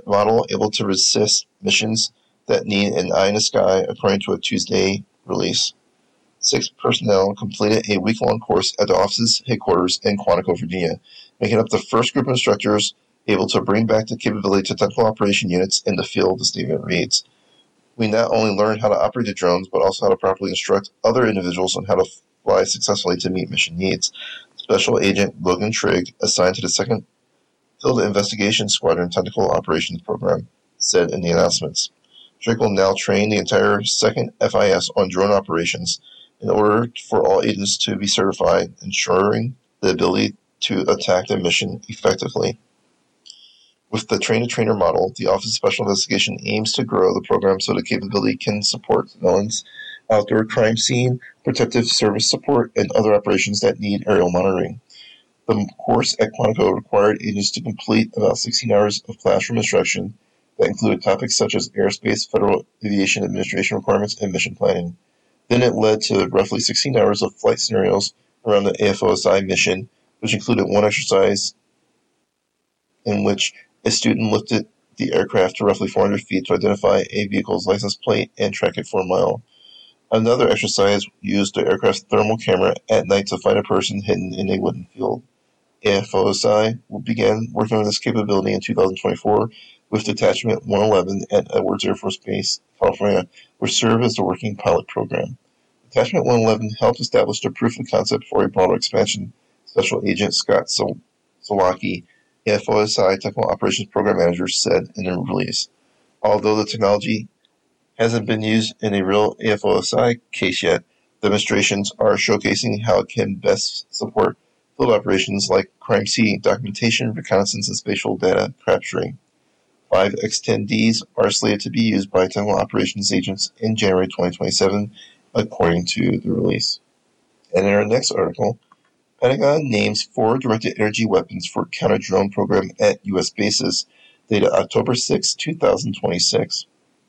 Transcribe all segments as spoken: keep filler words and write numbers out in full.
model able to resist missions that need an eye in the sky, according to a Tuesday release. Six personnel completed a week-long course at the office's headquarters in Quantico, Virginia, making up the first group of instructors able to bring back the capability to technical operation units in the field, the statement reads. We not only learned how to operate the drones, but also how to properly instruct other individuals on how to fly successfully to meet mission needs. Special Agent Logan Trigg, assigned to the second Field Investigation Squadron Technical Operations Program, said in the announcements. Trigg will now train the entire second F I S on drone operations in order for all agents to be certified, ensuring the ability to attack the mission effectively. With the train-to-trainer model, the Office of Special Investigation aims to grow the program so the capability can support civilians, outdoor crime scene, protective service support, and other operations that need aerial monitoring. The course at Quantico required agents to complete about sixteen hours of classroom instruction that included topics such as airspace, Federal Aviation Administration requirements, and mission planning. Then it led to roughly sixteen hours of flight scenarios around the A F O S I mission, which included one exercise in which a student lifted the aircraft to roughly four hundred feet to identify a vehicle's license plate and track it for a mile. Another exercise used the aircraft's thermal camera at night to find a person hidden in a wooden field. A F O S I began working on this capability in two thousand twenty-four with Detachment one eleven at Edwards Air Force Base, California, which served as the working pilot program. Detachment one eleven helped establish the proof of concept for a broader expansion, Special Agent Scott Sol- Solaki, A F O S I Technical Operations Program Manager, said in a release. Although the technology hasn't been used in a real A F O S I case yet, demonstrations are showcasing how it can best support field operations like crime scene documentation, reconnaissance, and spatial data capturing. Five X ten Ds are slated to be used by technical operations agents in January twenty twenty-seven, according to the release. And in our next article, Pentagon names four directed energy weapons for counter-drone program at U S bases, dated October sixth, twenty twenty-six.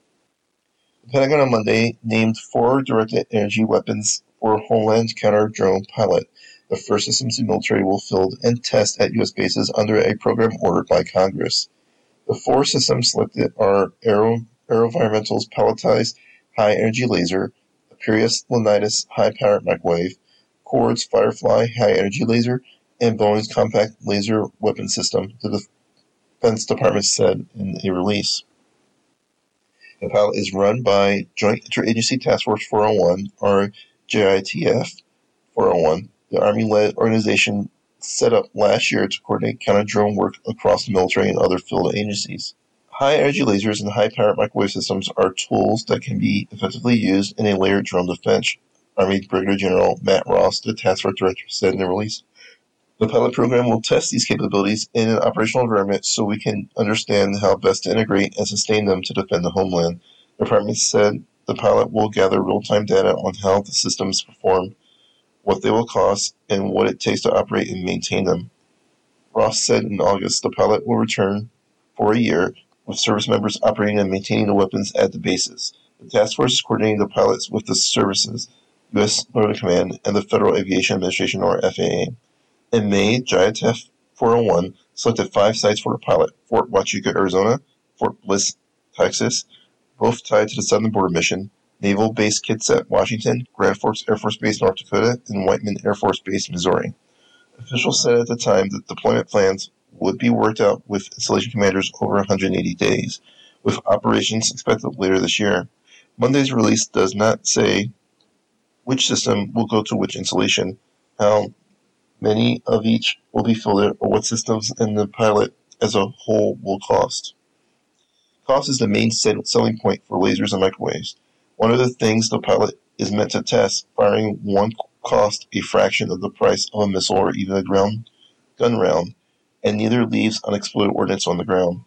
The Pentagon on Monday named four directed energy weapons for Homeland counter-drone pilot, the first systems the military will field and test at U S bases under a program ordered by Congress. The four systems selected are Aero, AeroVironmental's pelletized high-energy laser, Aperius Leonidas high-powered microwave, Chord's Firefly high-energy laser, and Boeing's compact laser weapon system, the Defense Department said in a release. The pilot is run by Joint Interagency Task Force four oh one, or J I T F four oh one, the Army-led organization set up last year to coordinate counter-drone work across the military and other field agencies. High-energy lasers and high-powered microwave systems are tools that can be effectively used in a layered drone defense, Army Brigadier General Matt Ross, the task force director, said in the release. The pilot program will test these capabilities in an operational environment so we can understand how best to integrate and sustain them to defend the homeland. The department said the pilot will gather real-time data on how the systems perform, what they will cost, and what it takes to operate and maintain them. Ross said in August the pilot will return for a year, with service members operating and maintaining the weapons at the bases. The task force is coordinating the pilots with the services, U S Military Command, and the Federal Aviation Administration, or F A A. In May, J I T F four oh one selected five sites for the pilot: Fort Huachuca, Arizona; Fort Bliss, Texas, both tied to the Southern Border Mission; Naval Base Kitsap, Washington; Grand Forks Air Force Base, North Dakota; and Whiteman Air Force Base, Missouri. Officials said at the time that deployment plans would be worked out with installation commanders over one hundred eighty days, with operations expected later this year. Monday's release does not say which system will go to which installation, how many of each will be fielded, or what systems and the pilot as a whole will cost. Cost is the main selling point for lasers and microwaves. One of the things the pilot is meant to test, firing one cost a fraction of the price of a missile or even a ground gun round, and neither leaves unexploded ordnance on the ground.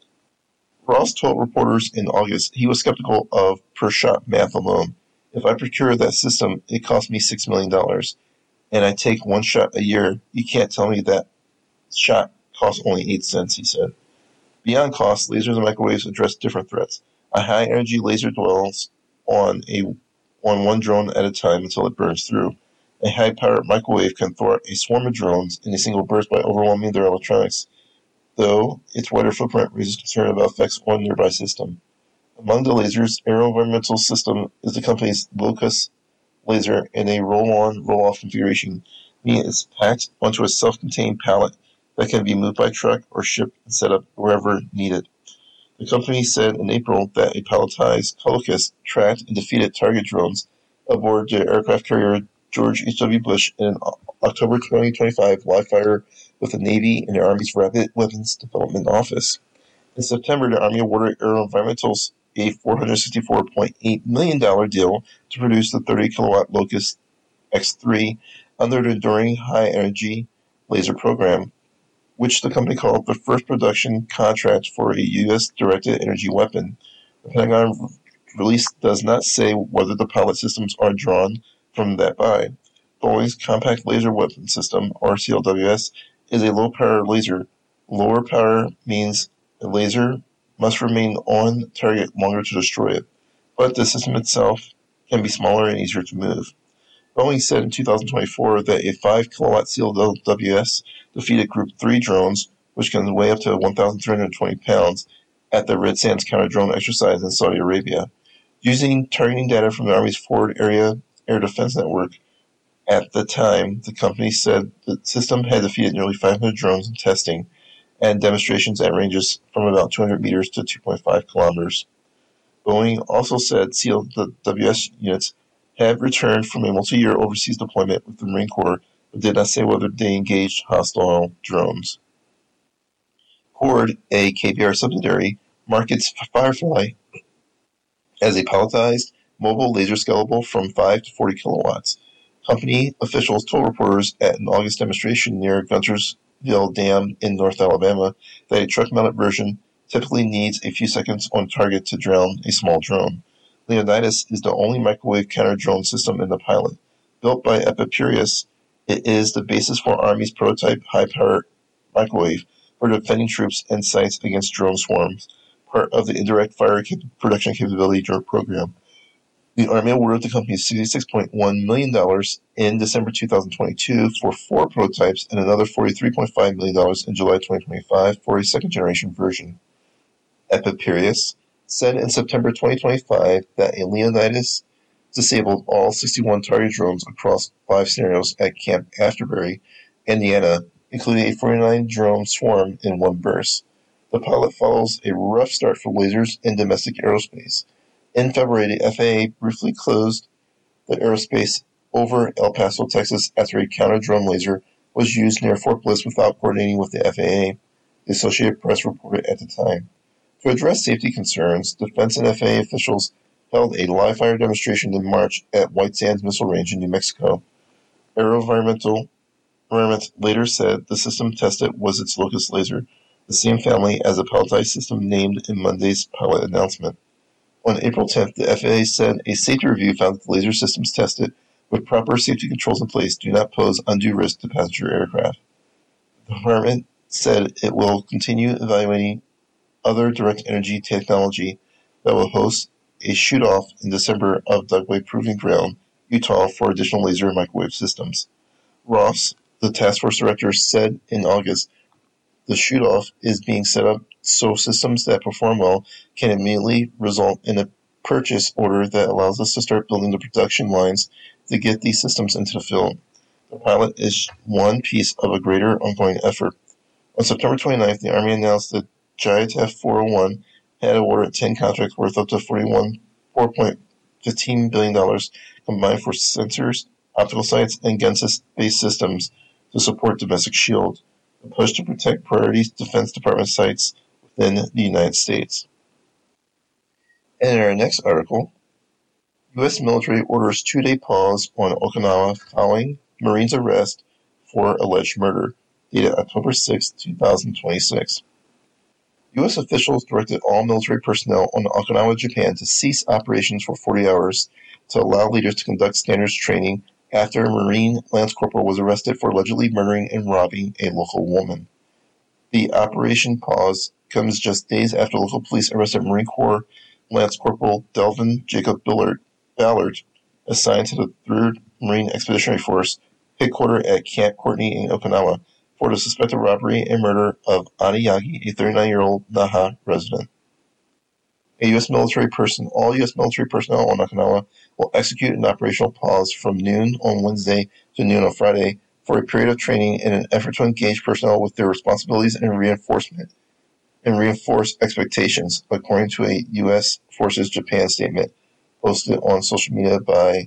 Ross told reporters in August he was skeptical of per-shot math alone. If I procure that system, it costs me six million dollars. And I take one shot a year, you can't tell me that shot costs only eight cents, he said. Beyond cost, lasers and microwaves address different threats. A high-energy laser dwells on a on one drone at a time until it burns through. A high-powered microwave can thwart a swarm of drones in a single burst by overwhelming their electronics. though its wider footprint raises concern about effects on a nearby system. Among the lasers, AeroVironmental System is the company's Locus laser in a roll-on, roll-off configuration, meaning it's packed onto a self-contained pallet that can be moved by truck or shipped and set up wherever needed. The company said in April that a palletized Locus tracked and defeated target drones aboard the aircraft carrier George H W. Bush in an October twenty twenty-five live fire with the Navy and the Army's Rapid Weapons Development Office. In September, the Army awarded AeroVironmentals a four hundred sixty-four point eight million dollars deal to produce the thirty kilowatt Locus X three under the Enduring High Energy Laser Program, which the company called the first production contract for a U S directed energy weapon. The Pentagon release does not say whether the pilot systems are drawn from that buy. Boeing's Compact Laser Weapon System, or C L W S, is a low-power laser. Lower power means a laser must remain on target longer to destroy it, but the system itself can be smaller and easier to move. Boeing said in two thousand twenty-four that a five kilowatt C L W S defeated Group three drones, which can weigh up to one thousand three hundred twenty pounds, at the Red Sands counter-drone exercise in Saudi Arabia. Using targeting data from the Army's Forward Area Air Defense Network, at the time, the company said the system had defeated nearly five hundred drones in testing and demonstrations at ranges from about two hundred meters to two point five kilometers. Boeing also said C L W S units had returned from a multi-year overseas deployment with the Marine Corps, but did not say whether they engaged hostile drones. Horde, a K B R subsidiary, markets Firefly as a palletized, mobile laser scalable from five to forty kilowatts. Company officials told reporters at an August demonstration near Guntersville Dam in North Alabama that a truck-mounted version typically needs a few seconds on target to drown a small drone. Leonidas is the only microwave counter-drone system in the pilot. Built by Epipurius, it is the basis for Army's prototype high-power microwave for defending troops and sites against drone swarms, part of the Indirect Fire Production Capability program. The Army awarded the company sixty-six point one million dollars in December two thousand twenty-two for four prototypes and another forty-three point five million dollars in July twenty twenty-five for a second-generation version. Epipurius said in September twenty twenty-five that a Leonidas disabled all sixty-one target drones across five scenarios at Camp Afterbury, Indiana, including a forty-nine drone swarm in one burst. The pilot follows a rough start for lasers in domestic aerospace. In February, the F A A briefly closed the airspace over El Paso, Texas, after a counter-drone laser was used near Fort Bliss without coordinating with the F A A, the Associated Press reported at the time. To address safety concerns, defense and F A A officials held a live-fire demonstration in March at White Sands Missile Range in New Mexico. AeroVironmental later said the system tested was its Locus laser, the same family as the palletized system named in Monday's pilot announcement. On April tenth, the F A A said a safety review found that the laser systems tested with proper safety controls in place do not pose undue risk to passenger aircraft. The department said it will continue evaluating other direct energy technology that will host a shoot-off in December of Dugway Proving Ground, Utah, for additional laser and microwave systems. Ross, the task force director, said in August the shoot-off is being set up so systems that perform well can immediately result in a purchase order that allows us to start building the production lines to get these systems into the field. The pilot is one piece of a greater ongoing effort. On September twenty-ninth, the Army announced that Giatef four oh one had awarded ten contracts worth up to four point one five billion dollars combined for sensors, optical sights, and gun-based systems to support Domestic Shield, a push to protect priority Defense Department sites within the United States. And in our next article, U S military orders two-day pause on Okinawa following Marines' arrest for alleged murder, dated October sixth, twenty twenty-six. U S officials directed all military personnel on Okinawa, Japan to cease operations for forty hours to allow leaders to conduct standards training after a Marine Lance Corporal was arrested for allegedly murdering and robbing a local woman. The operation pause comes just days after local police arrested Marine Corps Lance Corporal Delvin Jacob Billard, Ballard, assigned to the third Marine Expeditionary Force, headquartered at Camp Courtney in Okinawa, for the suspected robbery and murder of Adi Yagi, a thirty-nine-year-old Naha resident. A U S military person, all U S military personnel on Okinawa will execute an operational pause from noon on Wednesday to noon on Friday for a period of training in an effort to engage personnel with their responsibilities and reinforcement and reinforce expectations, according to a U S Forces Japan statement posted on social media by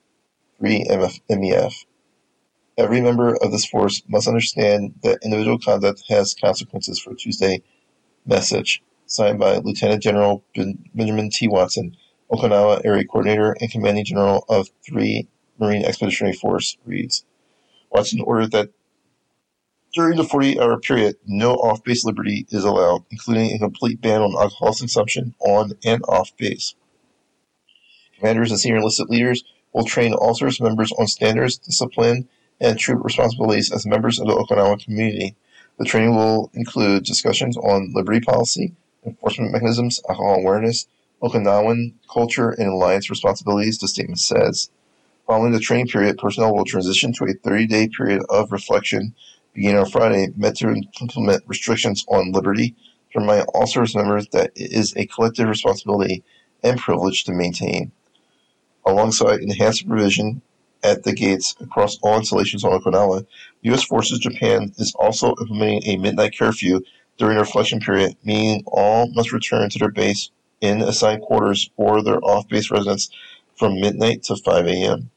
three M E F. Every member of this force must understand that individual conduct has consequences for Tuesday message, signed by Lieutenant General Benjamin T. Watson, Okinawa Area Coordinator and Commanding General of three Marine Expeditionary Force, reads. Watson ordered that during the forty-hour period, no off-base liberty is allowed, including a complete ban on alcohol consumption on and off base. Commanders and senior enlisted leaders will train all service members on standards, discipline, and troop responsibilities as members of the Okinawa community. The training will include discussions on liberty policy, enforcement mechanisms, alcohol awareness, Okinawan culture, and alliance responsibilities, the statement says. Following the training period, personnel will transition to a thirty-day period of reflection beginning on Friday, meant to implement restrictions on liberty, to remind all service members that it is a collective responsibility and privilege to maintain. Alongside enhanced supervision at the gates across all installations on Okinawa, U S Forces Japan is also implementing a midnight curfew during the reflection period, meaning all must return to their base in assigned quarters or their off-base residence from midnight to five a.m.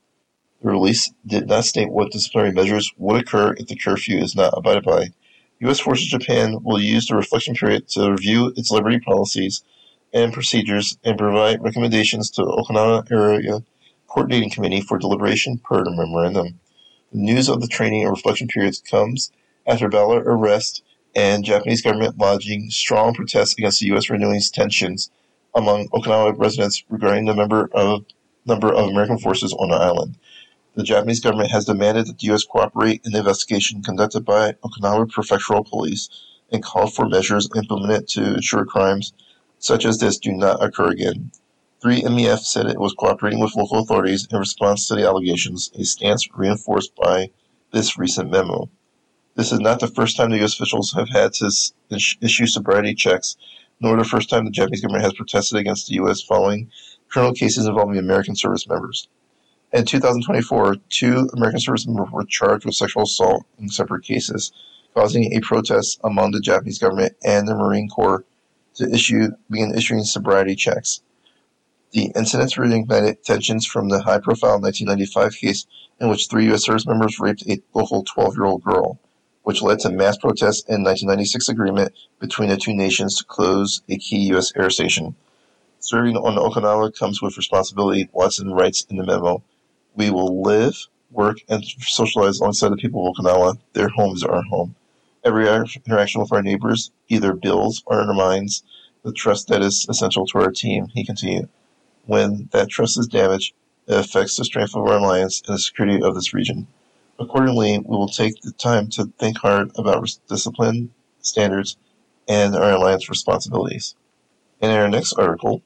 The release did not state what disciplinary measures would occur if the curfew is not abided by. U S Forces Japan will use the reflection period to review its liberty policies and procedures and provide recommendations to the Okinawa Area Coordinating Committee for deliberation per the memorandum. The news of the training and reflection periods comes after Ballard arrest and Japanese government lodging strong protests against the U S renewing tensions among Okinawa residents regarding the number of, number of American forces on the island. The Japanese government has demanded that the U S cooperate in the investigation conducted by Okinawa Prefectural Police and called for measures implemented to ensure crimes such as this do not occur again. three M E F said it was cooperating with local authorities in response to the allegations, a stance reinforced by this recent memo. This is not the first time the U S officials have had to issue sobriety checks, nor the first time the Japanese government has protested against the U S following criminal cases involving American service members. In two thousand twenty-four, two American service members were charged with sexual assault in separate cases, causing a protest among the Japanese government and the Marine Corps to issue begin issuing sobriety checks. The incidents reignited tensions from the high-profile nineteen ninety-five case in which three U S service members raped a local twelve-year-old girl, which led to mass protests in nineteen ninety-six agreement between the two nations to close a key U S air station. Serving on Okinawa comes with responsibility, Watson writes in the memo. We will live, work, and socialize alongside the people of Okinawa. Their home is our home. Every interaction with our neighbors either builds or undermines the trust that is essential to our team, he continued. When that trust is damaged, it affects the strength of our alliance and the security of this region. Accordingly, we will take the time to think hard about discipline, standards, and our alliance responsibilities. In our next article,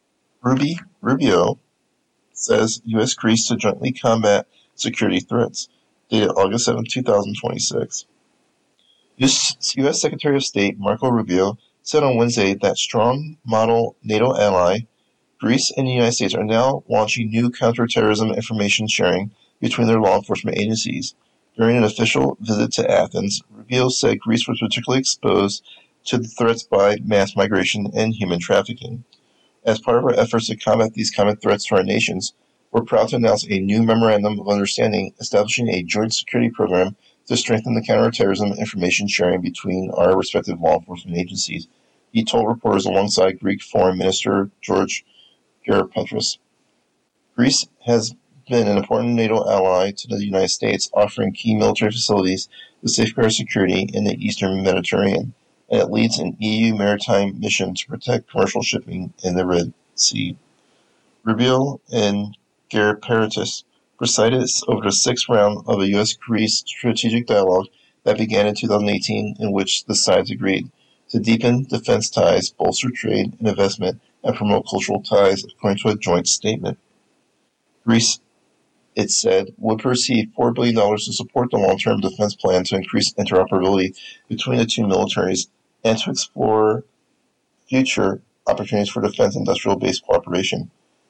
Ruby Rubio says U S agrees to jointly combat security threats, dated August seventh, twenty twenty-six. U S Secretary of State Marco Rubio said on Wednesday that strong model NATO ally Greece and the United States are now launching new counterterrorism information sharing between their law enforcement agencies. During an official visit to Athens, Rubio said Greece was particularly exposed to the threats by mass migration and human trafficking. As part of our efforts to combat these common threats to our nations, we're proud to announce a new memorandum of understanding establishing a joint security program to strengthen the counterterrorism information sharing between our respective law enforcement agencies, he told reporters alongside Greek Foreign Minister George Georgopoulos. Greece has been an important NATO ally to the United States, offering key military facilities to safeguard security in the eastern Mediterranean, and it leads an E U maritime mission to protect commercial shipping in the Red Sea. Rubio and Georgopoulos presided over the sixth round of a U S Greece strategic dialogue that began in two thousand eighteen, in which the sides agreed to deepen defense ties, bolster trade and investment, and promote cultural ties, according to a joint statement. Greece it said, would receive four billion dollars to support the long-term defense plan to increase interoperability between the two militaries and to explore future opportunities for defense industrial-based cooperation.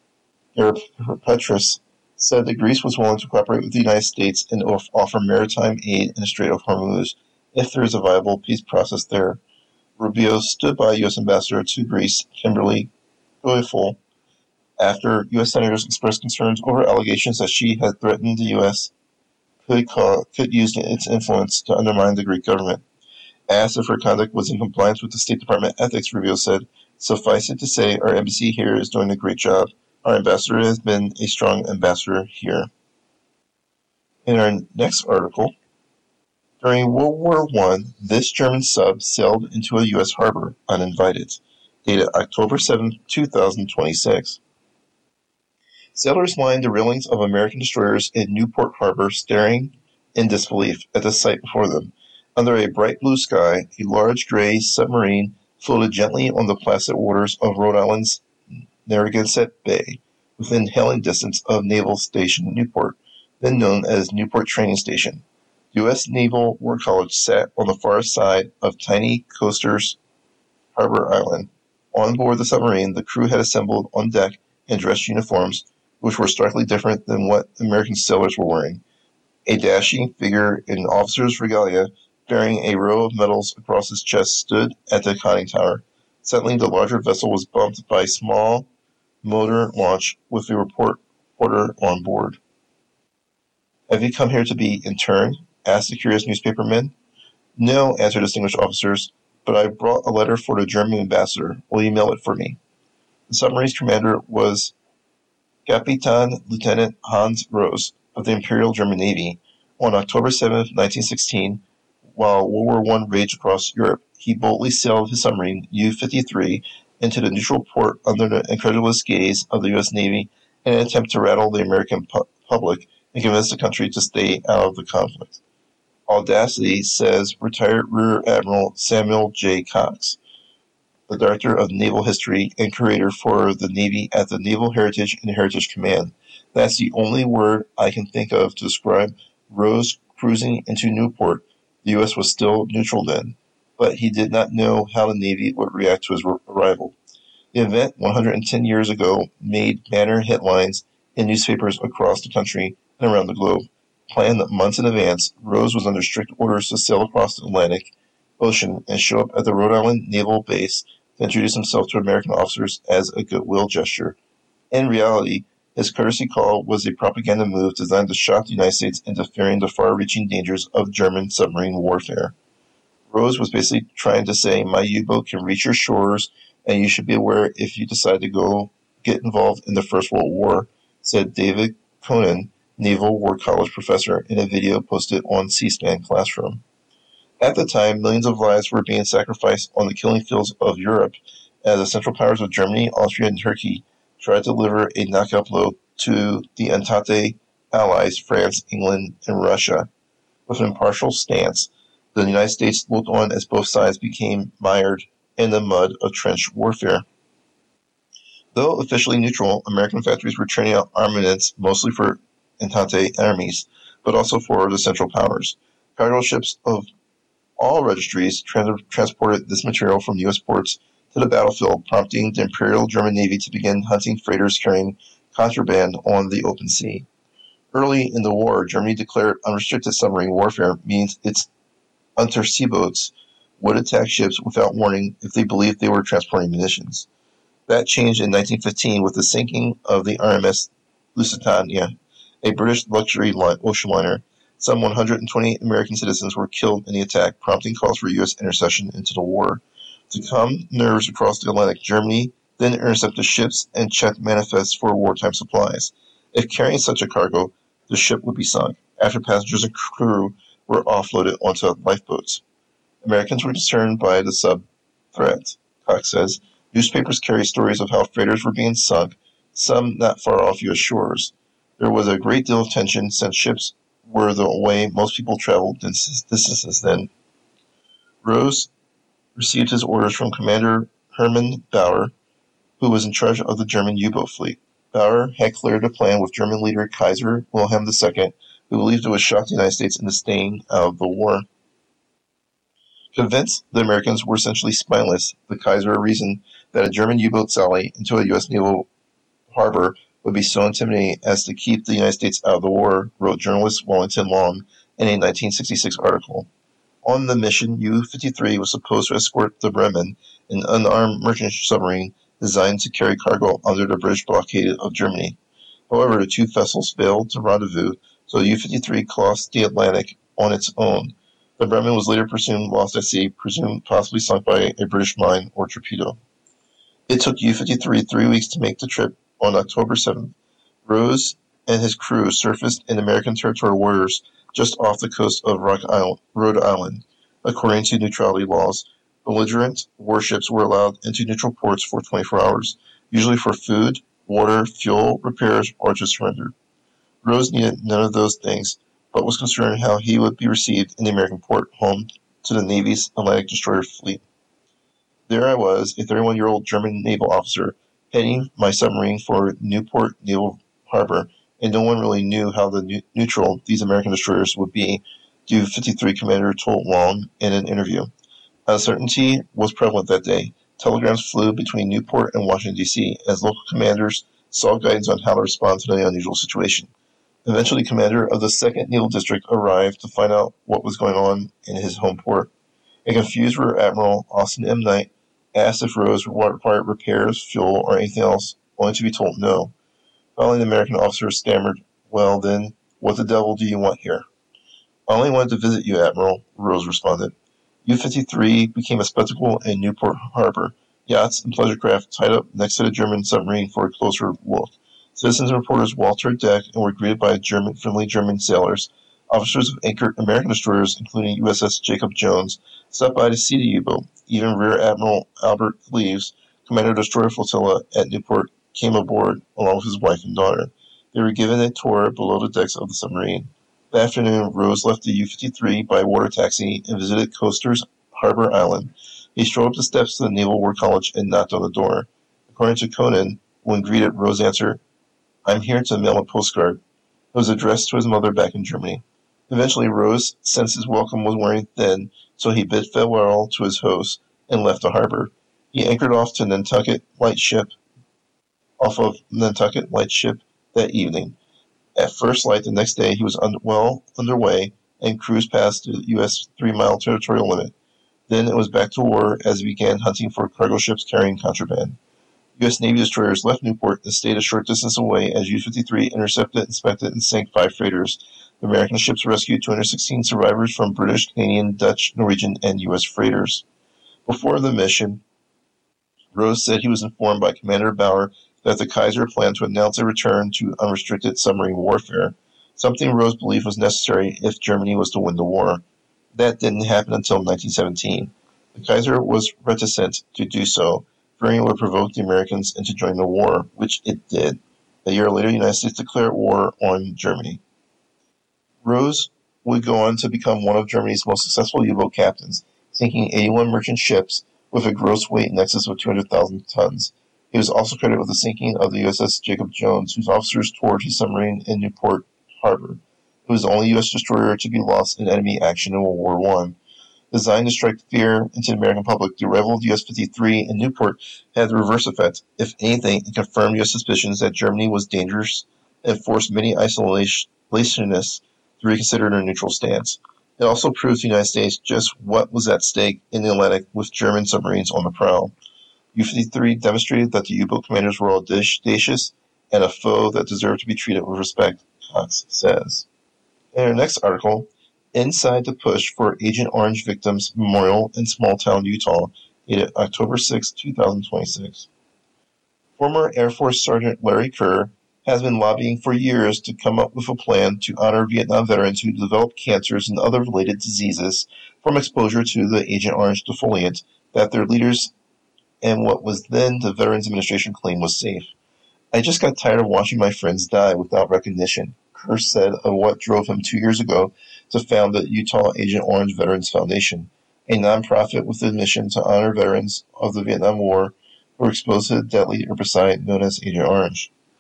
Petrus said that Greece was willing to cooperate with the United States and offer maritime aid in the Strait of Hormuz if there is a viable peace process there. Rubio stood by U S Ambassador to Greece, Kimberly Guilfoyle, after U S senators expressed concerns over allegations that she had threatened the U S could, call, could use its influence to undermine the Greek government. Asked if her conduct was in compliance with the State Department ethics, Rubio said, "Suffice it to say, our embassy here is doing a great job. Our ambassador has been a strong ambassador here." In our next article, during World War One, this German sub sailed into a U S harbor uninvited. Dated October seventh, two thousand twenty-six. Sailors lined the railings of American destroyers in Newport Harbor, staring in disbelief at the sight before them. Under a bright blue sky, a large gray submarine floated gently on the placid waters of Rhode Island's Narragansett Bay, within hailing distance of Naval Station Newport, then known as Newport Training Station. U S Naval War College sat on the far side of tiny coasters Harbor Island. On board the submarine, the crew had assembled on deck in dress uniforms, which were starkly different than what American sailors were wearing. A dashing figure in officer's regalia, bearing a row of medals across his chest, stood at the conning tower. Suddenly, the larger vessel was bumped by a small motor launch with a report reporter on board. "Have you come here to be interned?" asked the curious newspaperman. "No," answered distinguished officers, "but I brought a letter for the German ambassador. Will you mail it for me?" The submarine's commander was Kapitan Lieutenant Hans Rose of the Imperial German Navy. On October seventh, nineteen sixteen, while World War One raged across Europe, he boldly sailed his submarine, U fifty-three, into the neutral port under the incredulous gaze of the U S Navy in an attempt to rattle the American pu- public and convince the country to stay out of the conflict. Audacity, says retired Rear Admiral Samuel J. Cox, the Director of Naval History and Curator for the Navy at the Naval Heritage and Heritage Command. That's the only word I can think of to describe Rose cruising into Newport. The U S was still neutral then, but he did not know how the Navy would react to his arrival. The event, one hundred ten years ago, made banner headlines in newspapers across the country and around the globe. Planned months in advance, Rose was under strict orders to sail across the Atlantic Ocean and show up at the Rhode Island Naval Base to introduce himself to American officers as a goodwill gesture. In reality, his courtesy call was a propaganda move designed to shock the United States into fearing the far-reaching dangers of German submarine warfare. Rose was basically trying to say, my U-boat can reach your shores, and you should be aware if you decide to go get involved in the First World War, said David Conan, Naval War College professor, in a video posted on C-SPAN Classroom. At the time, millions of lives were being sacrificed on the killing fields of Europe as the Central Powers of Germany, Austria, and Turkey tried to deliver a knockout blow to the Entente allies, France, England, and Russia. With an impartial stance, the United States looked on as both sides became mired in the mud of trench warfare. Though officially neutral, American factories were churning out armaments mostly for Entente armies, but also for the Central Powers. Cargo ships of all registries trans- transported this material from U S ports to the battlefield, prompting the Imperial German Navy to begin hunting freighters carrying contraband on the open sea. Early in the war, Germany declared unrestricted submarine warfare, means its Unterseeboats would attack ships without warning if they believed they were transporting munitions. That changed in nineteen fifteen with the sinking of the R M S Lusitania, a British luxury ocean liner. Some one hundred twenty American citizens were killed in the attack, prompting calls for U S intercession into the war. To calm nerves across the Atlantic, Germany then intercepted ships and checked manifests for wartime supplies. If carrying such a cargo, the ship would be sunk, after passengers and crew were offloaded onto lifeboats. Americans were concerned by the sub-threat, Cox says. Newspapers carry stories of how freighters were being sunk, some not far off U S shores. There was a great deal of tension since ships were the way most people traveled distances then. Rose received his orders from Commander Hermann Bauer, who was in charge of the German U-boat fleet. Bauer had cleared a plan with German leader Kaiser Wilhelm the Second, who believed it would shock the United States into staying out of the war. Convinced the Americans were essentially spineless, the Kaiser reasoned that a German U-boat sally into a U S naval harbor would be so intimidating as to keep the United States out of the war, wrote journalist Wellington Long in a nineteen sixty-six article. On the mission, U fifty-three was supposed to escort the Bremen, an unarmed merchant submarine designed to carry cargo under the British blockade of Germany. However, the two vessels failed to rendezvous, so U fifty-three crossed the Atlantic on its own. The Bremen was later presumed lost at sea, presumed possibly sunk by a British mine or torpedo. It took U fifty-three three weeks to make the trip. On October seventh, Rose and his crew surfaced in American territorial waters just off the coast of Rock Island, Rhode Island. According to neutrality laws, belligerent warships were allowed into neutral ports for twenty-four hours, usually for food, water, fuel, repairs, or to surrender. Rose needed none of those things, but was concerned how he would be received in the American port, home to the Navy's Atlantic destroyer fleet. There I was, a thirty-one-year-old German naval officer, heading my submarine for Newport Naval Harbor, and no one really knew how the ne- neutral these American destroyers would be, U fifty-three commander told Long in an interview. Uncertainty was prevalent that day. Telegrams flew between Newport and Washington, D C, as local commanders sought guidance on how to respond to the unusual situation. Eventually, commander of the second Naval District arrived to find out what was going on in his home port. A confused Rear Admiral Austin M. Knight asked if Rose required repairs, fuel, or anything else, only to be told no. Finally, the American officer stammered, "Well, then, what the devil do you want here?" "I only wanted to visit you, Admiral," Rose responded. U fifty-three became a spectacle in Newport Harbor. Yachts and pleasure craft tied up next to the German submarine for a closer look. Citizens and reporters walked her deck and were greeted by German, friendly German sailors. Officers of anchored American destroyers, including U S S Jacob Jones, stopped by to see the U-boat. Even Rear Admiral Albert Cleves, commander of the destroyer flotilla at Newport, came aboard along with his wife and daughter. They were given a tour below the decks of the submarine. That afternoon, Rose left the U fifty-three by water taxi and visited Coasters Harbor Island. He strolled up the steps to the Naval War College and knocked on the door. According to Conan, when greeted, Rose answered, "I'm here to mail a postcard." It was addressed to his mother back in Germany. Eventually, Rose sensed his welcome was wearing thin, so he bid farewell to his host and left the harbor. He anchored off to Nantucket Lightship, off of Nantucket Lightship that evening. At first light the next day, he was un- well underway and cruised past the U S three-mile territorial limit. Then it was back to war as he began hunting for cargo ships carrying contraband. U S Navy destroyers left Newport and stayed a short distance away as U fifty-three intercepted, inspected, and sank five freighters. The American ships rescued two hundred sixteen survivors from British, Canadian, Dutch, Norwegian, and U S freighters. Before the mission, Rose said he was informed by Commander Bauer that the Kaiser planned to announce a return to unrestricted submarine warfare, something Rose believed was necessary if Germany was to win the war. That didn't happen until nineteen seventeen. The Kaiser was reticent to do so, fearing it would provoke the Americans into joining the war, which it did. A year later, the United States declared war on Germany. Rose would go on to become one of Germany's most successful U-boat captains, sinking eighty-one merchant ships with a gross weight in excess of two hundred thousand tons. He was also credited with the sinking of the U S S Jacob Jones, whose officers toured his submarine in Newport Harbor. It was the only U S destroyer to be lost in enemy action in World War One. Designed to strike fear into the American public, the arrival of U S fifty-three in Newport had the reverse effect. If anything, it confirmed U S suspicions that Germany was dangerous and forced many isolationists to reconsider their neutral stance. It also proved to the United States just what was at stake in the Atlantic with German submarines on the prowl. U fifty-three demonstrated that the U-boat commanders were audacious and a foe that deserved to be treated with respect, Cox says. In our next article, Inside the Push for Agent Orange Victims Memorial in Small Town, Utah, dated October sixth, twenty twenty-six. Former Air Force Sergeant Larry Kerr has been lobbying for years to come up with a plan to honor Vietnam veterans who developed cancers and other related diseases from exposure to the Agent Orange defoliant that their leaders and what was then the Veterans Administration claimed was safe. "I just got tired of watching my friends die without recognition," Kerr said of what drove him two years ago to found the Utah Agent Orange Veterans Foundation, a nonprofit with the mission to honor veterans of the Vietnam War who were exposed to the deadly herbicide known as Agent Orange.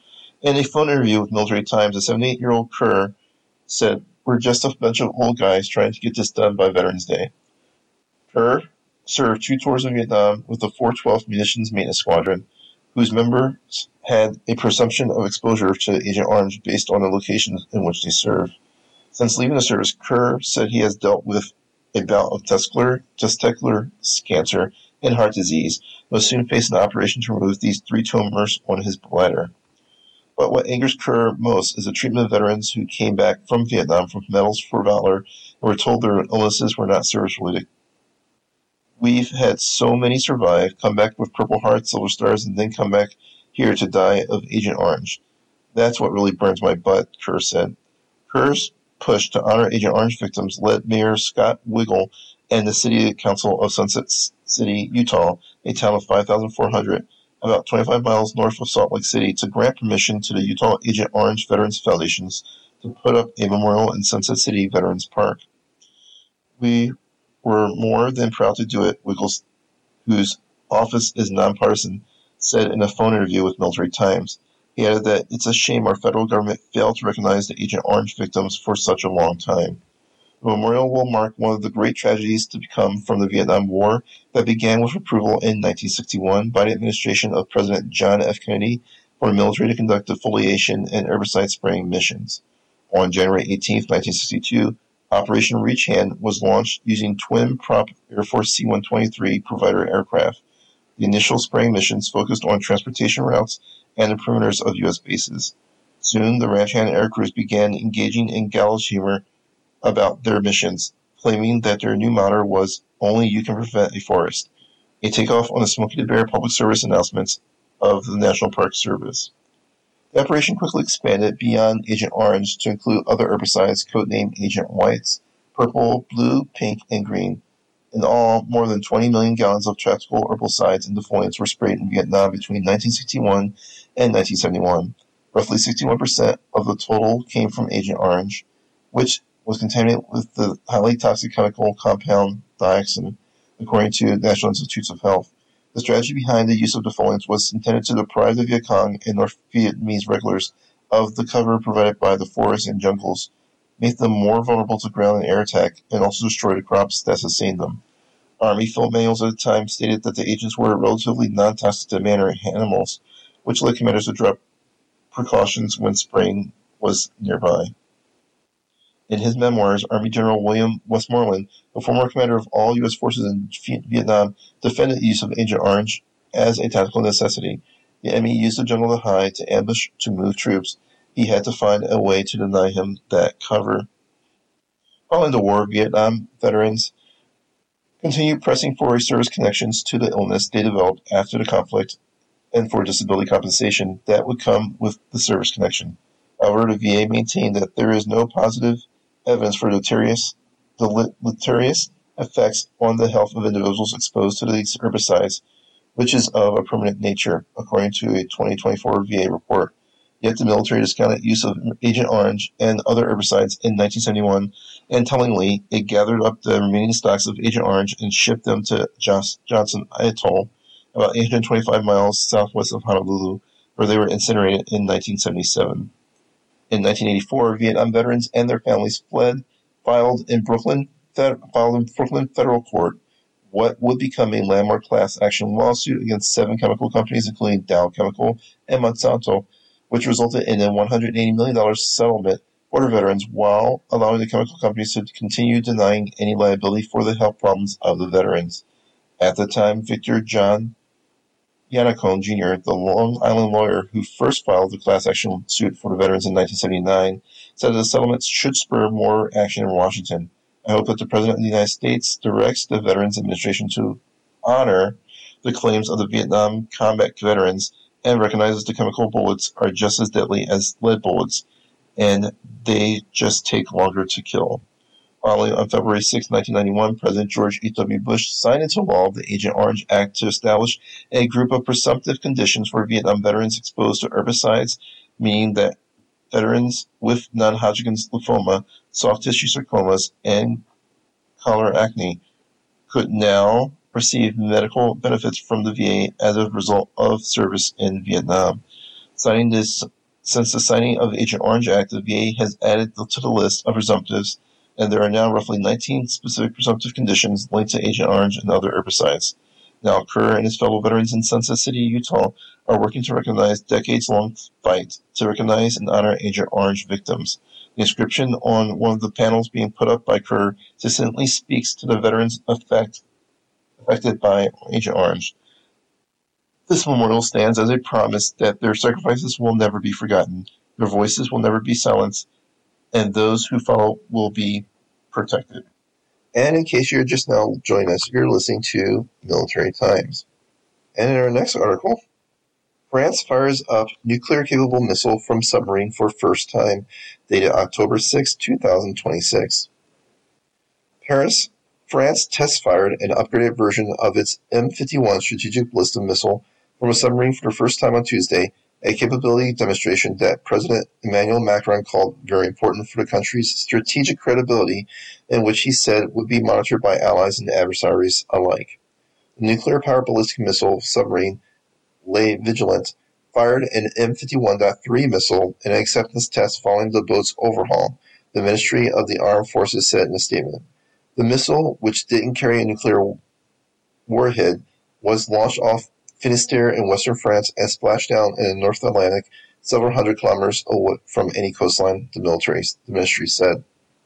In a phone interview with Military Times, a seventy-eight-year-old Kerr said, "We're just a bunch of old guys trying to get this done by Veterans Day." Kerr served two tours of Vietnam with the four twelfth Munitions Maintenance Squadron, whose members had a presumption of exposure to Agent Orange based on the locations in which they served. Since leaving the service, Kerr said he has dealt with a bout of testicular, testicular cancer and heart disease, and will soon face an operation to remove these three tumors on his bladder. But what angers Kerr most is the treatment of veterans who came back from Vietnam from medals for valor and were told their illnesses were not service-related. "We've had so many survive, come back with Purple Hearts, Silver Stars, and then come back here to die of Agent Orange. That's what really burns my butt," Kerr said. Kerr's push to honor Agent Orange victims led Mayor Scott Wiggle and the City Council of Sunset City, Utah, a town of five thousand four hundred, about twenty-five miles north of Salt Lake City, to grant permission to the Utah Agent Orange Veterans Foundations to put up a memorial in Sunset City Veterans Park. "We were more than proud to do it," Wiggles, whose office is nonpartisan, said in a phone interview with Military Times. He added that it's a shame our federal government failed to recognize the Agent Orange victims for such a long time. The memorial will mark one of the great tragedies to come from the Vietnam War that began with approval in nineteen sixty-one by the administration of President John F. Kennedy for the military to conduct defoliation and herbicide spraying missions. On January eighteenth, nineteen sixty-two, Operation Reach Hand was launched using twin-prop Air Force C one twenty-three Provider aircraft. The initial spraying missions focused on transportation routes and the perimeters of U S bases. Soon, the ranch hand air crews began engaging in gallows humor about their missions, claiming that their new motto was "Only you can prevent a forest," a takeoff on the Smokey the Bear public service announcements of the National Park Service. The operation quickly expanded beyond Agent Orange to include other herbicides codenamed Agent Whites, purple, blue, pink, and green. In all, more than twenty million gallons of tactical herbicides and defoliants were sprayed in Vietnam between nineteen sixty-one and nineteen seventy-one. Roughly sixty-one percent of the total came from Agent Orange, which was contaminated with the highly toxic chemical compound dioxin, according to the National Institutes of Health. The strategy behind the use of defoliants was intended to deprive the Viet Cong and North Vietnamese regulars of the cover provided by the forests and jungles, make them more vulnerable to ground and air attack, and also destroy the crops that sustained them. Army field manuals at the time stated that the agents were relatively non-toxic to man or animals, which led commanders to drop precautions when spraying was nearby. In his memoirs, Army General William Westmoreland, the former commander of all U S forces in Vietnam, defended the use of Agent Orange as a tactical necessity. The enemy used the jungle to hide, to ambush, to move troops. He had to find a way to deny him that cover. Following the war, Vietnam veterans continued pressing for service connections to the illness they developed after the conflict and for disability compensation that would come with the service connection. However, the V A maintained that there is no positive evidence for deleterious, deleterious effects on the health of individuals exposed to these herbicides, which is of a permanent nature, according to a twenty twenty-four V A report. Yet the military discounted use of Agent Orange and other herbicides in nineteen seventy-one, and tellingly, it gathered up the remaining stocks of Agent Orange and shipped them to Johnson Atoll, about eight hundred twenty-five miles southwest of Honolulu, where they were incinerated in nineteen seventy-seven. In nineteen eighty-four, Vietnam veterans and their families fled, filed in Brooklyn, filed in Brooklyn federal court what would become a landmark class action lawsuit against seven chemical companies, including Dow Chemical and Monsanto, which resulted in a one hundred eighty million dollars settlement for the veterans while allowing the chemical companies to continue denying any liability for the health problems of the veterans. At the time, Victor John Yanacone, Junior, the Long Island lawyer who first filed the class action suit for the veterans in nineteen seventy-nine, said that the settlements should spur more action in Washington. I hope that the President of the United States directs the Veterans Administration to honor the claims of the Vietnam combat veterans and recognizes the chemical bullets are just as deadly as lead bullets, and they just take longer to kill. Finally, on February sixth, nineteen ninety-one, President George H W. Bush signed into law the Agent Orange Act to establish a group of presumptive conditions for Vietnam veterans exposed to herbicides, meaning that veterans with non-Hodgkin's lymphoma, soft tissue sarcomas, and collar acne could now receive medical benefits from the V A as a result of service in Vietnam. Signing this Since the signing of the Agent Orange Act, the V A has added to the list of presumptives, and there are now roughly nineteen specific presumptive conditions linked to Agent Orange and other herbicides. Now, Kerr and his fellow veterans in Sunset City, Utah, are working to recognize decades-long fight to recognize and honor Agent Orange victims. The inscription on one of the panels being put up by Kerr succinctly speaks to the veterans affect, affected by Agent Orange. This memorial stands as a promise that their sacrifices will never be forgotten, their voices will never be silenced, and those who follow will be protected. And in case you're just now joining us, you're listening to Military Times. And in our next article, France fires up nuclear-capable missile from submarine for first time, dated October sixth, twenty twenty-six. Paris, France test-fired an upgraded version of its M fifty-one strategic ballistic missile from a submarine for the first time on Tuesday, a capability demonstration that President Emmanuel Macron called very important for the country's strategic credibility, and which he said would be monitored by allies and adversaries alike. The nuclear-powered ballistic missile submarine, Le Vigilant, fired an M fifty-one point three missile in an acceptance test following the boat's overhaul, the Ministry of the Armed Forces said in a statement. The missile, which didn't carry a nuclear warhead, was launched off Finistère in western France and splashed down in the North Atlantic, several hundred kilometers away from any coastline, the military, the ministry said.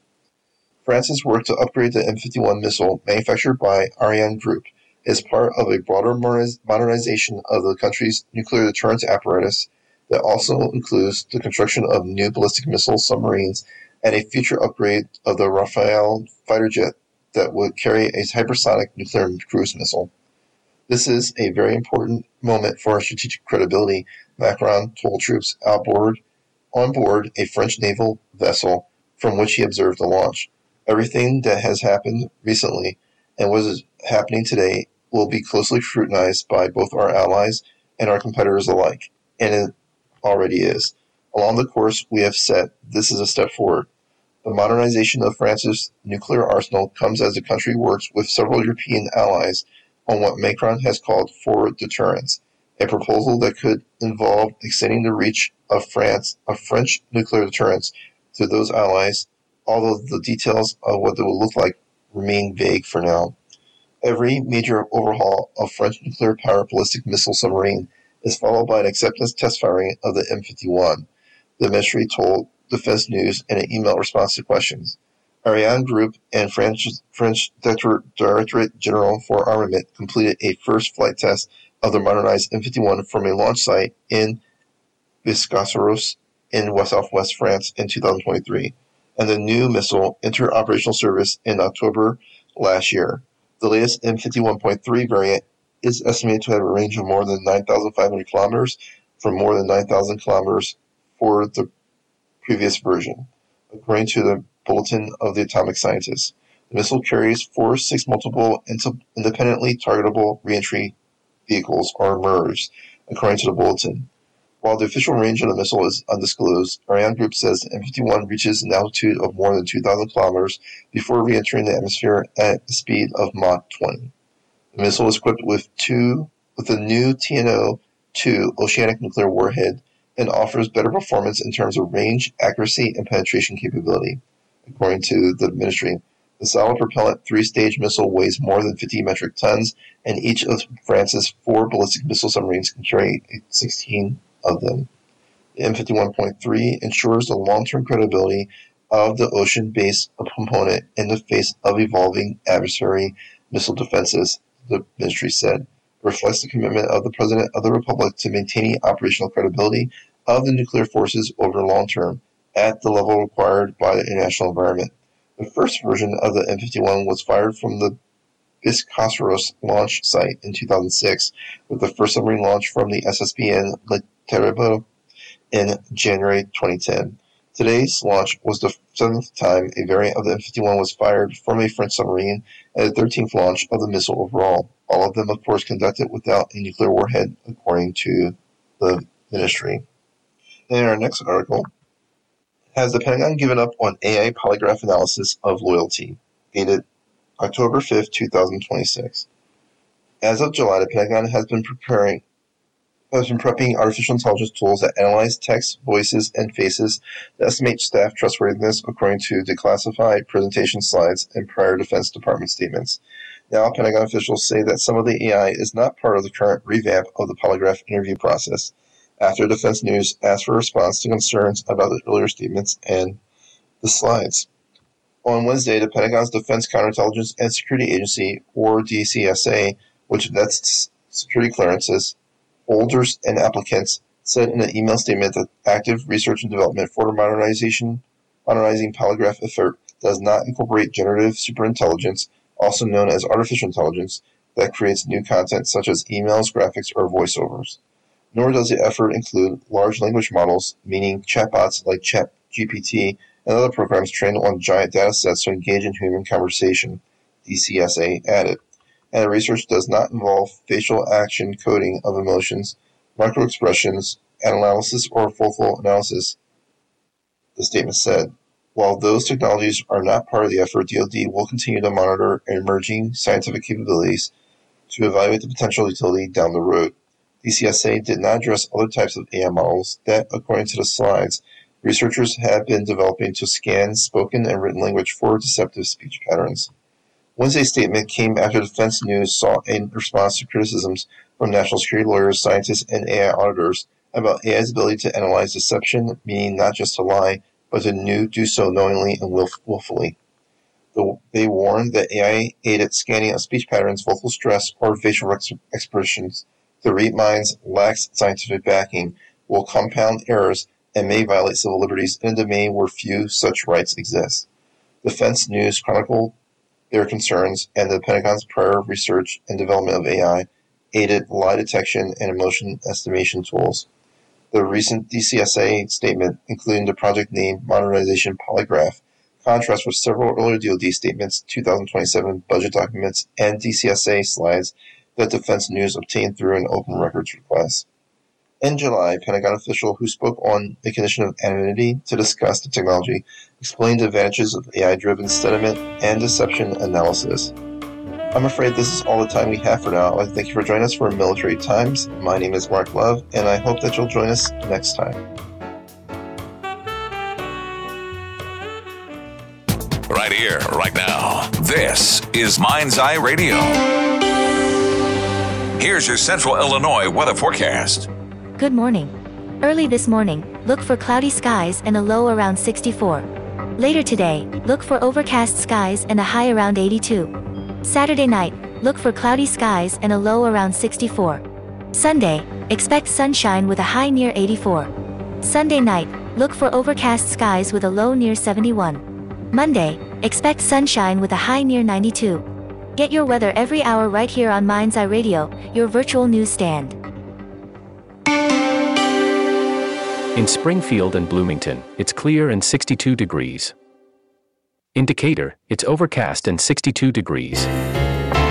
France's work to upgrade the M fifty-one missile, manufactured by Ariane Group, is part of a broader modernization of the country's nuclear deterrence apparatus that also includes the construction of new ballistic missile submarines and a future upgrade of the Rafale fighter jet that would carry a hypersonic nuclear cruise missile. This is a very important moment for our strategic credibility, Macron told troops outboard, on board a French naval vessel from which he observed the launch. Everything that has happened recently and what is happening today will be closely scrutinized by both our allies and our competitors alike, and it already is. Along the course we have set, this is a step forward. The modernization of France's nuclear arsenal comes as the country works with several European allies on what Macron has called forward deterrence, a proposal that could involve extending the reach of France of French nuclear deterrence to those allies, although the details of what it will look like remain vague for now. Every major overhaul of French nuclear-powered ballistic missile submarine is followed by an acceptance test firing of the M fifty-one, the ministry told Defense News in an email response to questions. Ariane Group and French, French Directorate General for Armament completed a first flight test of the modernized M fifty-one from a launch site in Biscarrosse in southwest France in two thousand twenty-three, and the new missile entered operational service in October last year. The latest M fifty-one point three variant is estimated to have a range of more than nine thousand five hundred kilometers from more than nine thousand kilometers for the previous version, according to the Bulletin of the Atomic Scientists. The missile carries four six multiple independently targetable reentry vehicles, or M E Rs, according to the bulletin. While the official range of the missile is undisclosed, Ariane Group says the M fifty-one reaches an altitude of more than two thousand kilometers before re-entering the atmosphere at a speed of Mach twenty. The missile is equipped with two with a new T N O two oceanic nuclear warhead and offers better performance in terms of range, accuracy, and penetration capability, according to the ministry. The solid-propellant three-stage missile weighs more than fifty metric tons, and each of France's four ballistic missile submarines can carry sixteen of them. The M fifty-one point three ensures the long-term credibility of the ocean-based component in the face of evolving adversary missile defenses, the ministry said. It reflects the commitment of the President of the Republic to maintaining operational credibility of the nuclear forces over the long term at the level required by the international environment. The first version of the M fifty-one was fired from the Biscarrosse launch site in two thousand six, with the first submarine launch from the S S B N Le Terrible in January twenty ten. Today's launch was the seventh time a variant of the M fifty-one was fired from a French submarine, and the thirteenth launch of the missile overall. All of them, of course, conducted without a nuclear warhead, according to the ministry. In our next article, has the Pentagon given up on A I polygraph analysis of loyalty? Dated October fifth, twenty twenty-six. As of July, the Pentagon has been preparing has been prepping artificial intelligence tools that analyze text, voices, and faces to estimate staff trustworthiness according to declassified presentation slides and prior Defense Department statements. Now, Pentagon officials say that some of the A I is not part of the current revamp of the polygraph interview process, after Defense News asked for a response to concerns about the earlier statements and the slides. On Wednesday, the Pentagon's Defense Counterintelligence and Security Agency, or D C S A, which vets security clearances, holders, and applicants, said in an email statement that active research and development for the modernization, modernizing polygraph effort does not incorporate generative superintelligence, also known as artificial intelligence, that creates new content such as emails, graphics, or voiceovers. Nor does the effort include large language models, meaning chatbots like ChatGPT and other programs trained on giant data sets to engage in human conversation, D C S A added. And the research does not involve facial action coding of emotions, microexpressions, analysis, or vocal analysis, the statement said. While those technologies are not part of the effort, D O D will continue to monitor emerging scientific capabilities to evaluate the potential utility down the road. D C S A did not address other types of A I models that, according to the slides, researchers have been developing to scan spoken and written language for deceptive speech patterns. Wednesday's statement came after Defense News saw a response to criticisms from national security lawyers, scientists, and A I auditors about A I's ability to analyze deception, meaning not just to lie, but to do so knowingly and willf- willfully. They warned that A I-aided scanning of speech patterns, vocal stress, or facial ex- expressions to read minds lacks scientific backing, will compound errors, and may violate civil liberties in a domain where few such rights exist. Defense News chronicled their concerns, and the Pentagon's prior research and development of A I-aided lie detection and emotion estimation tools. The recent D C S A statement, including the project name Modernization Polygraph, contrasts with several earlier D O D statements, two thousand twenty-seven budget documents, and D C S A slides that Defense News obtained through an open records request. In July, a Pentagon official who spoke on a condition of anonymity to discuss the technology explained the advantages of A I-driven sentiment and deception analysis. I'm afraid this is all the time we have for now. I'd like to thank you for joining us for Military Times. My name is Mark Love, and I hope that you'll join us next time. Right here, right now. This is Mind's Eye Radio. Here's your Central Illinois weather forecast. Good morning. Early this morning, look for cloudy skies and a low around sixty-four. Later today, look for overcast skies and a high around eighty-two. Saturday night, look for cloudy skies and a low around sixty-four. Sunday, expect sunshine with a high near eighty-four. Sunday night, look for overcast skies with a low near seventy-one. Monday, expect sunshine with a high near ninety-two. Get your weather every hour right here on Mind's Eye Radio, your virtual newsstand. In Springfield and Bloomington, it's clear and sixty-two degrees. In Decatur, it's overcast and sixty-two degrees.